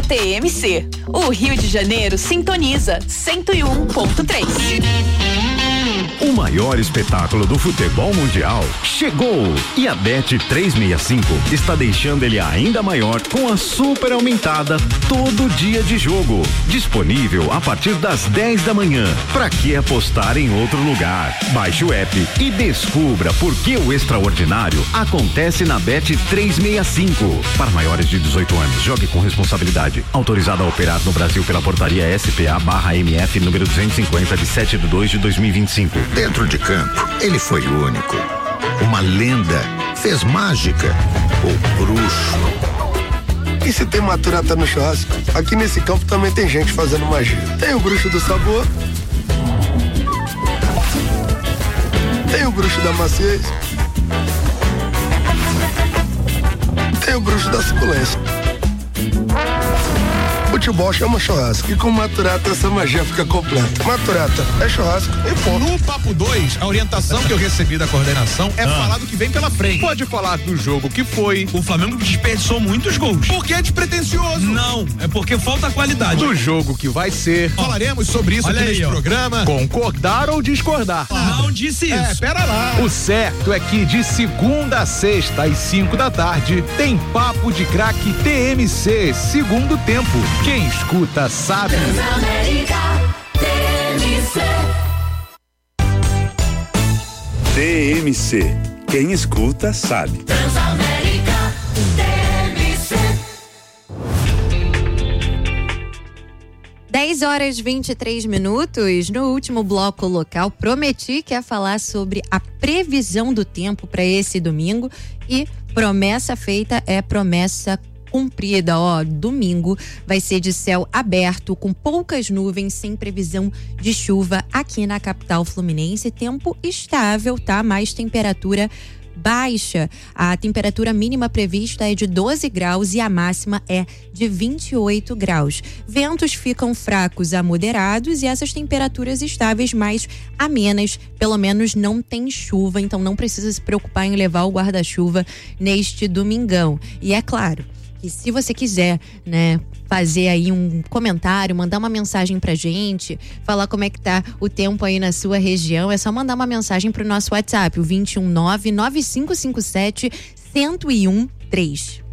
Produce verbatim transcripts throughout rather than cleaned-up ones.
é T M C. O Rio de Janeiro sintoniza cento e um ponto três. O maior espetáculo do futebol mundial chegou e a Bet trezentos e sessenta e cinco está deixando ele ainda maior com a super aumentada todo dia de jogo, disponível a partir das dez da manhã. Pra que apostar em outro lugar? Baixe o app e descubra por que o extraordinário acontece na Bet trezentos e sessenta e cinco. Para maiores de dezoito anos, jogue com responsabilidade. Autorizado a operar no Brasil pela portaria S P A barra M F número duzentos e cinquenta de sete de dois de dois mil e vinte e cinco. Dentro de campo, ele foi único. Uma lenda. Fez mágica. O bruxo. E se tem maturata no churrasco, aqui nesse campo também tem gente fazendo magia. Tem o bruxo do sabor. Tem o bruxo da maciez. Tem o bruxo da suculência. Futebol chama churrasco e com Maturata essa magia fica completa. Maturata é churrasco e ponto. No Papo dois, a orientação que eu recebi da coordenação é ah. falar do que vem pela frente. Pode falar do jogo que foi. O Flamengo desperdiçou muitos gols. Porque é despretensioso. Não, é porque falta qualidade. Do jogo que vai ser. Falaremos sobre isso Olha aqui aí, neste ó. programa. Concordar ou discordar. Não disse isso. É, pera lá. O certo é que de segunda a sexta às cinco da tarde tem Papo de Craque T M C, segundo tempo. Quem escuta sabe. Transamérica T M C. T M C. Quem escuta sabe. Transamérica T M C. dez horas e vinte e três minutos. No último bloco local, prometi que ia falar sobre a previsão do tempo para esse domingo e promessa feita é promessa cumprida, ó, domingo vai ser de céu aberto, com poucas nuvens, sem previsão de chuva aqui na capital fluminense, tempo estável, tá? Mais temperatura baixa. A temperatura mínima prevista é de doze graus e a máxima é de vinte e oito graus. Ventos ficam fracos a moderados e essas temperaturas estáveis mais amenas, pelo menos não tem chuva, então não precisa se preocupar em levar o guarda-chuva neste domingão. E é claro, e se você quiser, né, fazer aí um comentário, mandar uma mensagem pra gente, falar como é que tá o tempo aí na sua região, é só mandar uma mensagem pro nosso WhatsApp, o dois um nove, nove cinco cinco sete, um zero um três.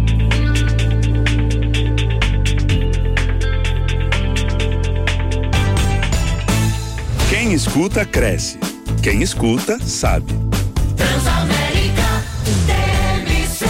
Quem escuta, cresce. Quem escuta, sabe. Transamérica T M C.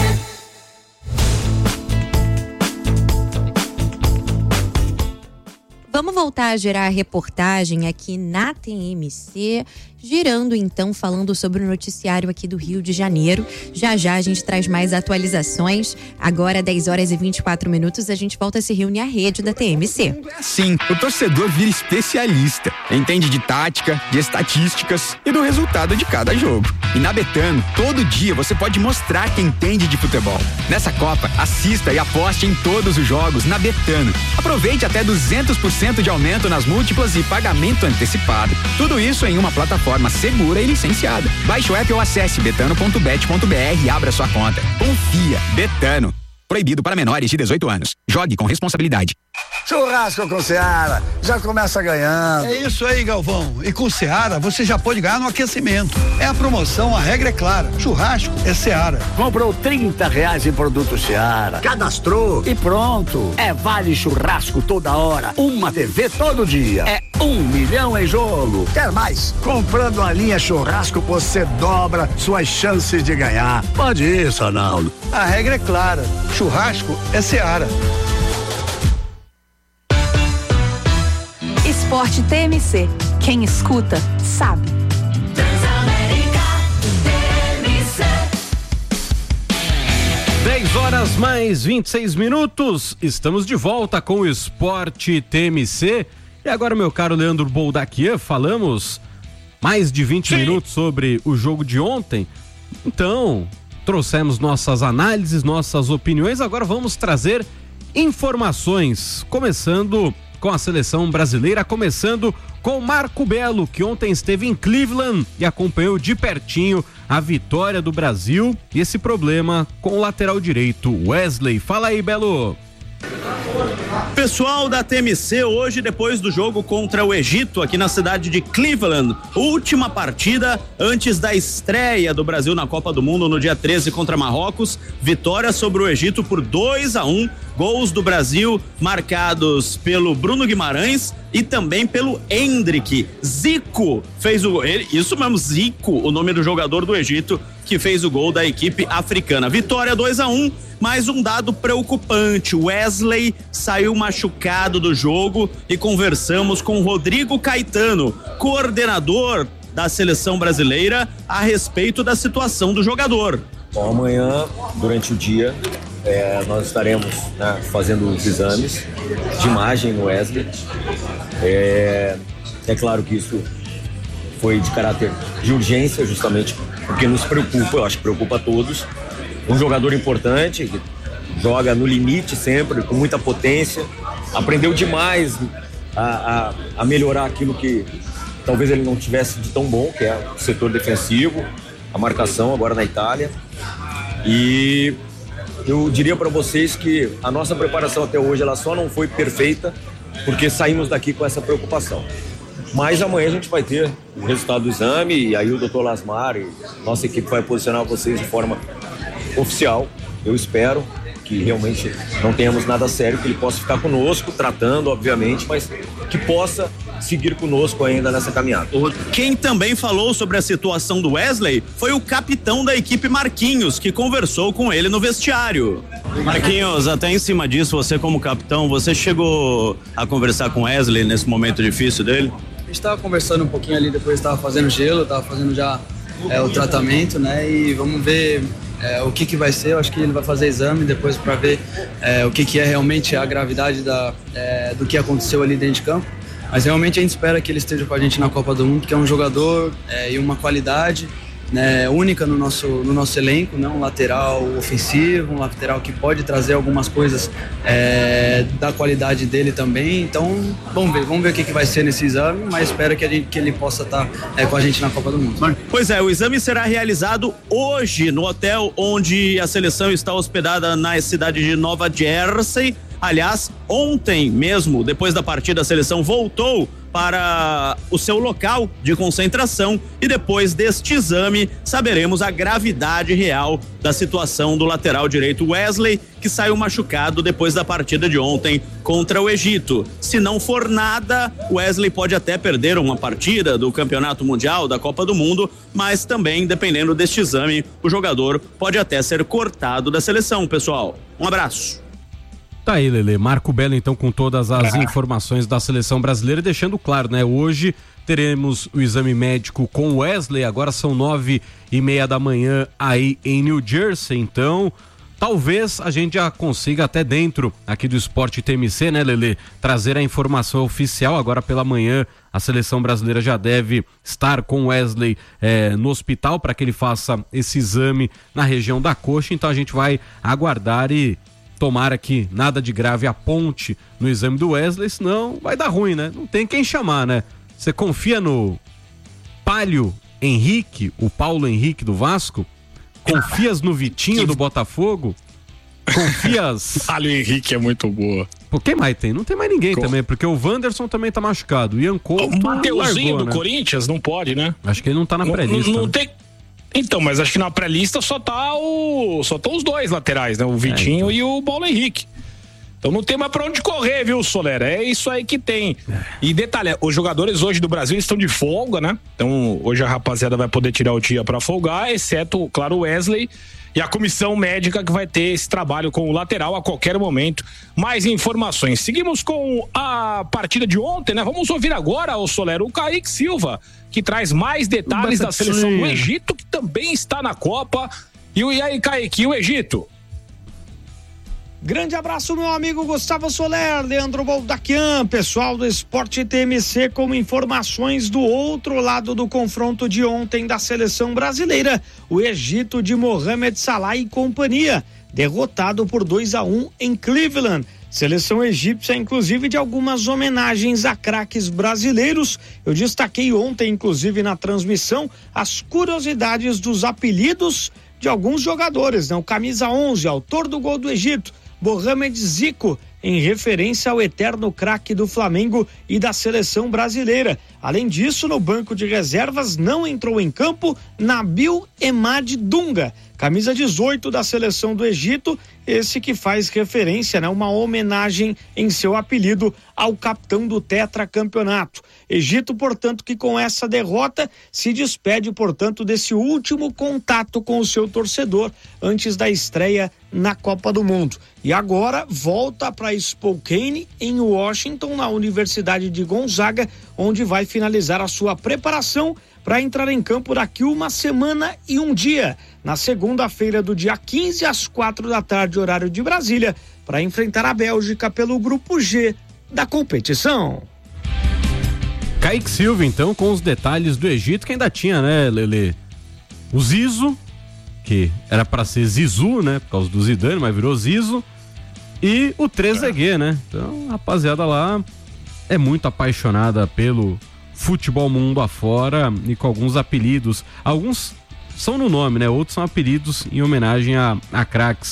Vamos voltar a gerar a reportagem aqui na T M C, girando então, falando sobre o noticiário aqui do Rio de Janeiro. Já já a gente traz mais atualizações. Agora, dez horas e vinte e quatro minutos, a gente volta a se reunir à rede da T M C. Sim, o torcedor vira especialista. Entende de tática, de estatísticas e do resultado de cada jogo. E na Betano, todo dia você pode mostrar que entende de futebol. Nessa Copa, assista e aposte em todos os jogos na Betano. Aproveite até duzentos por cento de aumento nas múltiplas e pagamento antecipado. Tudo isso em uma plataforma segura e licenciada. Baixe o app ou acesse betano ponto bet ponto b r e abra sua conta. Confia. Betano. Proibido para menores de dezoito anos. Jogue com responsabilidade. Churrasco com Seara, já começa ganhando. É isso aí, Galvão. E com Seara você já pode ganhar no aquecimento. É a promoção, a regra é clara. Churrasco é Seara. Comprou trinta reais em produto Seara. Cadastrou e pronto. É vale churrasco toda hora. Uma T V todo dia. É um milhão em jogo. Quer mais? Comprando a linha churrasco você dobra suas chances de ganhar. Pode isso, Arnaldo. A regra é clara. Churrasco é Seara. Esporte T M C. Quem escuta, sabe. Transamérica T M C. dez horas mais vinte e seis minutos. Estamos de volta com o Esporte T M C. E agora, meu caro Leandro Boldaquian, falamos mais de vinte Sim. minutos sobre o jogo de ontem. Então, trouxemos nossas análises, nossas opiniões. Agora vamos trazer informações, começando com a seleção brasileira, começando com Marco Belo, que ontem esteve em Cleveland e acompanhou de pertinho a vitória do Brasil e esse problema com o lateral direito Wesley. Fala aí, Belo. Pessoal da T M C, hoje depois do jogo contra o Egito aqui na cidade de Cleveland, última partida antes da estreia do Brasil na Copa do Mundo no dia treze contra Marrocos, vitória sobre o Egito por dois a um, gols do Brasil marcados pelo Bruno Guimarães e também pelo Endrick. Zico fez o gol, ele, isso mesmo, Zico, o nome do jogador do Egito, que fez o gol da equipe africana. Vitória dois a um, mais um dado preocupante, Wesley saiu machucado do jogo e conversamos com Rodrigo Caetano, coordenador da seleção brasileira, a respeito da situação do jogador. Bom, amanhã, durante o dia, é, nós estaremos, né, fazendo os exames de imagem no Wesley. É, é claro que isso foi de caráter de urgência, justamente porque nos preocupa, eu acho que preocupa a todos. Um jogador importante, que joga no limite sempre, com muita potência, aprendeu demais a, a, a melhorar aquilo que talvez ele não tivesse de tão bom, que é o setor defensivo, a marcação agora na Itália. E eu diria para vocês que a nossa preparação até hoje ela só não foi perfeita porque saímos daqui com essa preocupação. Mas amanhã a gente vai ter o resultado do exame e aí o doutor Lasmar e nossa equipe vai posicionar vocês de forma oficial. Eu espero que realmente não tenhamos nada sério, que ele possa ficar conosco, tratando, obviamente, mas que possa seguir conosco ainda nessa caminhada. Quem também falou sobre a situação do Wesley foi o capitão da equipe, Marquinhos, que conversou com ele no vestiário. Marquinhos, até em cima disso, você como capitão, você chegou a conversar com o Wesley nesse momento difícil dele? A gente estava conversando um pouquinho ali, depois estava fazendo gelo, estava fazendo já é, o tratamento, né? E vamos ver é, o que que vai ser. Eu acho que ele vai fazer exame depois para ver é, o que que é realmente a gravidade da, é, do que aconteceu ali dentro de campo. Mas realmente a gente espera que ele esteja com a gente na Copa do Mundo, que é um jogador é, e uma qualidade, né, única no nosso, no nosso elenco, né, um lateral ofensivo, um lateral que pode trazer algumas coisas é, da qualidade dele também. Então, vamos ver, vamos ver o que, que vai ser nesse exame, mas espero que, a gente, que ele possa estar é, com a gente na Copa do Mundo. Pois é, o exame será realizado hoje no hotel onde a seleção está hospedada na cidade de Nova Jersey. Aliás, ontem mesmo, depois da partida, a seleção voltou para o seu local de concentração e depois deste exame saberemos a gravidade real da situação do lateral direito Wesley, que saiu machucado depois da partida de ontem contra o Egito. Se não for nada, Wesley pode até perder uma partida do Campeonato Mundial, da Copa do Mundo, mas também, dependendo deste exame, o jogador pode até ser cortado da seleção, pessoal. Um abraço. Tá aí, Lelê. Marco Belo, então, com todas as ah. informações da seleção brasileira, deixando claro, né? Hoje teremos o exame médico com Wesley, agora são nove e meia da manhã aí em New Jersey, então talvez a gente já consiga até dentro aqui do Esporte T M C, né, Lelê? Trazer a informação oficial. Agora pela manhã a seleção brasileira já deve estar com Wesley eh, no hospital para que ele faça esse exame na região da coxa, então a gente vai aguardar e tomara que nada de grave aponte no exame do Wesley, senão vai dar ruim, né? Não tem quem chamar, né? Você confia no Pálio Henrique, o Paulo Henrique do Vasco? Confias no Vitinho do Botafogo? Confias... Pálio Henrique é muito boa. Por quem mais tem? Não tem mais ninguém Com... também, porque o Wanderson também tá machucado. O Ian Couto o Mateuzinho do né? Corinthians não pode, né? Acho que ele não tá na pré-lista. Não, não né? tem... Então, mas acho que na pré-lista só tá o só estão os dois laterais, né? O Vitinho é, então. e o Paulo Henrique. Então não tem mais pra onde correr, viu, Soler? É isso aí que tem. E detalhe, os jogadores hoje do Brasil estão de folga, né? Então hoje a rapaziada vai poder tirar o dia pra folgar, exceto, claro, o Wesley e a comissão médica que vai ter esse trabalho com o lateral a qualquer momento. Mais informações. Seguimos com a partida de ontem, né? Vamos ouvir agora, o Soler, o Kaique Silva, que traz mais detalhes da seleção do Egito, que também está na Copa. E, e aí, Kaique, o Egito? Grande abraço, meu amigo Gustavo Soler, Leandro Boldaquian, pessoal do Esporte T M C, com informações do outro lado do confronto de ontem da seleção brasileira, o Egito de Mohamed Salah e companhia, derrotado por dois a um em Cleveland. Seleção egípcia, inclusive, de algumas homenagens a craques brasileiros. Eu destaquei ontem, inclusive, na transmissão, as curiosidades dos apelidos de alguns jogadores, né? O camisa onze, autor do gol do Egito, Mohamed Zico, em referência ao eterno craque do Flamengo e da seleção brasileira. Além disso, no banco de reservas não entrou em campo Nabil Emad Dunga, camisa dezoito da seleção do Egito, esse que faz referência, né, uma homenagem em seu apelido ao capitão do tetracampeonato. Egito, portanto, que com essa derrota se despede, portanto, desse último contato com o seu torcedor antes da estreia na Copa do Mundo. E agora volta para Spokane, em Washington, na Universidade de Gonzaga, onde vai finalizar a sua preparação para entrar em campo daqui uma semana e um dia, na segunda-feira do dia quinze, às quatro da tarde, horário de Brasília, para enfrentar a Bélgica pelo grupo G da competição. Kaique Silva, então, com os detalhes do Egito, que ainda tinha, né, Lelê? O Zizo, que era para ser Zizu, né, por causa do Zidane, mas virou Zizo, e o Trezeguet, né? Então, a rapaziada lá é muito apaixonada pelo futebol mundo afora e com alguns apelidos. Alguns são no nome, né? Outros são apelidos em homenagem a, a craques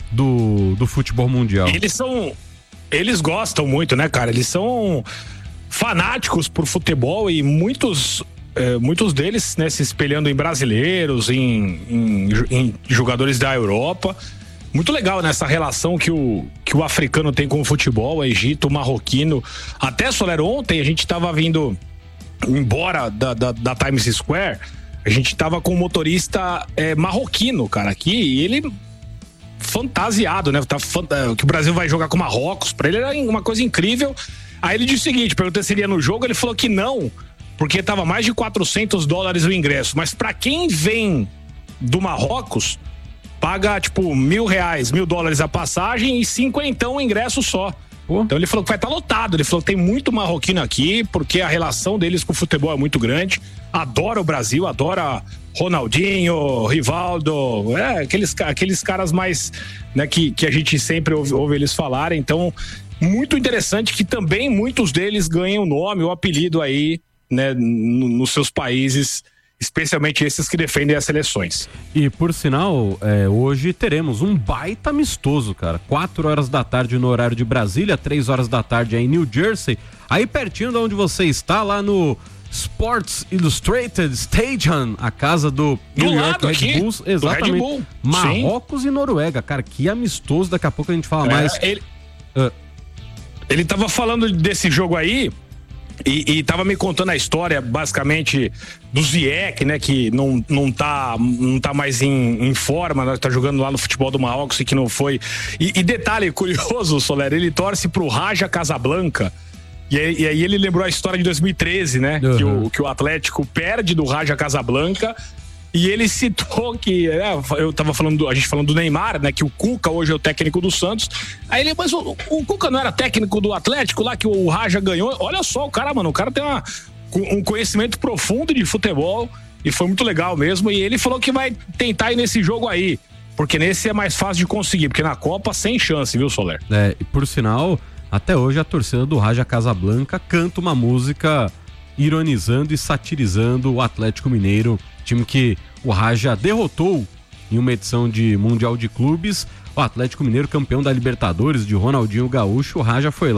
do, do futebol mundial. Eles são... Eles gostam muito, né, cara? Eles são fanáticos por futebol e muitos... É, muitos deles, né, se espelhando em brasileiros, em, em, em jogadores da Europa. Muito legal nessa relação que o, que o africano tem com o futebol, o Egito, o marroquino. Até, Soler, ontem a gente tava vindo embora da, da, da Times Square, a gente tava com um motorista é, marroquino, cara, aqui, e ele fantasiado, né? Tá, que o Brasil vai jogar com o Marrocos, pra ele era uma coisa incrível. Aí ele disse o seguinte, perguntei se ele ia no jogo, ele falou que não, porque tava mais de quatrocentos dólares o ingresso, mas pra quem vem do Marrocos, paga tipo mil reais, mil dólares a passagem e cinquentão o ingresso só. Pô. Então ele falou que vai estar lotado, ele falou que tem muito marroquino aqui, porque a relação deles com o futebol é muito grande, adora o Brasil, adora Ronaldinho, Rivaldo, é, aqueles, aqueles caras mais, né, que, que a gente sempre ouve, ouve eles falarem. Então, muito interessante que também muitos deles ganham o nome, o apelido aí, né, nos seus países, especialmente esses que defendem as seleções. E por sinal, é, hoje teremos um baita amistoso, cara. Quatro horas da tarde no horário de Brasília, três horas da tarde aí em New Jersey, aí pertinho de onde você está, lá no Sports Illustrated Stadium, a casa do do New lado York Red aqui, Bulls, do exatamente. Red Bull. Marrocos Sim. e Noruega, cara, que amistoso. Daqui a pouco a gente fala É, mais. Ele, uh, ele tava falando desse jogo aí. E, e tava me contando a história, basicamente, do Ziyech, né? Que não, não, tá, não tá mais em, em forma, né, tá jogando lá no futebol do Marrocos e que não foi. E, e detalhe curioso, Soler, ele torce pro Raja Casablanca. E aí, e aí ele lembrou a história de dois mil e treze, né? Uhum. Que, o, que o Atlético perde do Raja Casablanca. E ele citou que, é, eu tava falando, do, a gente falando do Neymar, né? Que o Cuca hoje é o técnico do Santos. Aí ele, mas o, o Cuca não era técnico do Atlético lá que o Raja ganhou? Olha só o cara, mano, o cara tem uma, um conhecimento profundo de futebol e foi muito legal mesmo. E ele falou que vai tentar ir nesse jogo aí, porque nesse é mais fácil de conseguir, porque na Copa sem chance, viu, Soler? É, e por sinal, até hoje a torcida do Raja Casablanca canta uma música ironizando e satirizando o Atlético Mineiro, time que o Raja derrotou em uma edição de Mundial de Clubes. O Atlético Mineiro, campeão da Libertadores, de Ronaldinho Gaúcho. O Raja foi lá